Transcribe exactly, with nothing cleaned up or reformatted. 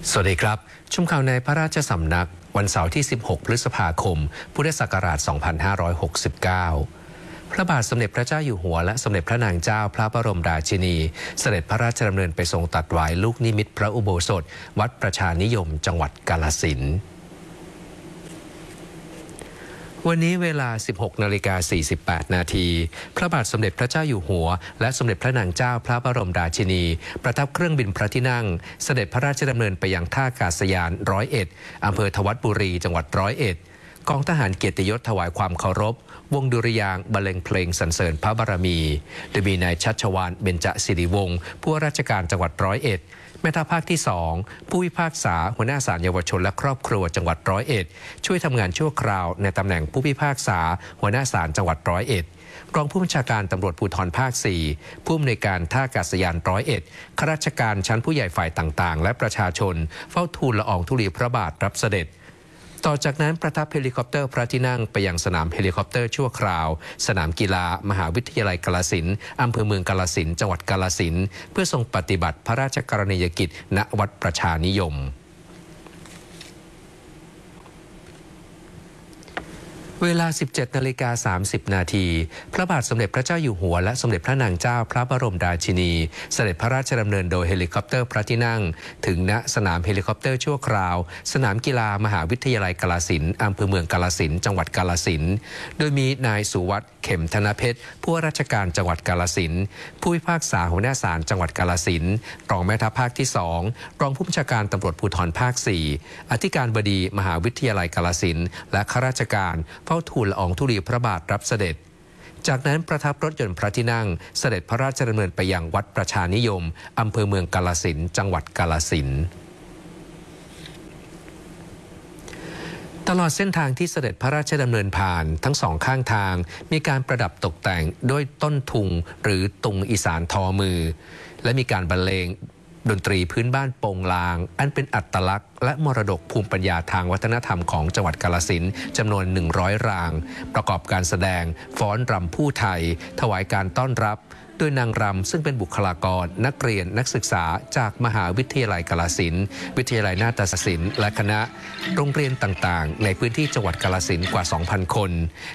สวัสดีครับชมข่าวในพระราชสำนักวันเสาร์ที่ สิบหก พฤษภาคม พุทธศักราช สองพันห้าร้อยหกสิบเก้า พระบาทสมเด็จพระเจ้าอยู่หัวและสมเด็จพระนางเจ้าพระบรมราชินีเสด็จพระราชดำเนินไปทรงตัดถวายลูกนิมิตพระอุโบสถวัดประชานิยมจังหวัดกาฬสินธุ์วันนี้เวลา สิบหกนาฬิกาสี่สิบแปด นาทีพระบาทสมเด็จพระเจ้าอยู่หัวและสมเด็จพระนางเจ้าพระบรมราชินีประทับเครื่องบินพระที่นั่งเสด็จพระราชดำเนินไปยังท่าอากาศยานร้อยเอ็ดอำเภอทวัดบุรีจังหวัดร้อยเอ็ดกองทหารเกียรติยศถวายความเคารพวงดุริยางค์บรรเลงเพลงสรรเสริญพระบารมีโดยมีนายชัชวาลเบญจศิริวงศ์ผู้ว่าราชการจังหวัดร้อยเอ็ดแม่ทัพภาคที่สองผู้พิพากษาหัวหน้าศาลเยาวชนและครอบครัวจังหวัดร้อยเอ็ดช่วยทำงานชั่วคราวในตำแหน่งผู้พิพากษาหัวหน้าศาลจังหวัดร้อยเอ็ดรองผู้บัญชาการตำรวจภูธรภาคสี่ผู้อำนวยการท่าอากาศยานร้อยเอ็ดข้าราชการชั้นผู้ใหญ่ฝ่ายต่างๆและประชาชนเฝ้าทูลละอองธุลีพระบาทรับเสด็จต่อจากนั้นประทับเฮลิคอปเตอร์พระที่นั่งไปยังสนามเฮลิคอปเตอร์ชั่วคราวสนามกีฬามหาวิทยาลัยกาฬสินธุ์อำเภอเมืองกาฬสินธุ์จังหวัดกาฬสินธุ์เพื่อทรงปฏิบัติพระราชกรณียกิจณวัดประชานิยมเวลา สิบเจ็ดนาฬิกาสามสิบ นาทีพระบาทสมเด็จพระเจ้าอยู่หัวและสมเด็จพระนางเจ้าพระบรมราชินีเสด็จพระราชดำเนินโดยเฮลิคอปเตอร์พระที่นั่งถึงณสนามเฮลิคอปเตอร์ชั่วคราวสนามกีฬามหาวิทยาลัยกาฬสินธุ์อำเภอเมืองกาฬสินธุ์จังหวัดกาฬสินธุ์โดยมีนายสุวัฒน์เข็มธนเพชรผู้ว่าราชการจังหวัดกาฬสินธุ์ผู้พิพากษาหัวหน้าศาลจังหวัดกาฬสินธุ์รองแม่ทัพภาคที่สองรองผู้บัญชาการตำรวจภูธรภาคสี่อธิการบดีมหาวิทยาลัยกาฬสินธุ์และข้าราชการเฝ้าทูลละอองธุลีพระบาทรับเสด็จจากนั้นประทับรถยนต์พระที่นั่งเสด็จพระราชดำเนินไปยังวัดประชานิยมอำเภอเมืองกาฬสินธุ์จังหวัดกาฬสินธุ์ตลอดเส้นทางที่เสด็จพระราชดำเนินผ่านทั้งสองข้างทางมีการประดับตกแต่งด้วยต้นทุงหรือตุงอีสานทอมือและมีการบรรเลงดนตรีพื้นบ้านโปงลางอันเป็นอัตลักษณ์และมรดกภูมิปัญญาทางวัฒนธรรมของจังหวัดกาฬสินธุ์จำนวนหนึ่งร้อยรางประกอบการแสดงฟ้อนรำผู้ไทยถวายการต้อนรับด้วยนางรำซึ่งเป็นบุคลากรนักเรียนนักศึกษาจากมหาวิทยาลัยกาฬสินธุ์วิทยาลัยนาฏศิลป์และคณะโรงเรียนต่างๆในพื้นที่จังหวัดกาฬสินธุ์กว่า สองพัน คน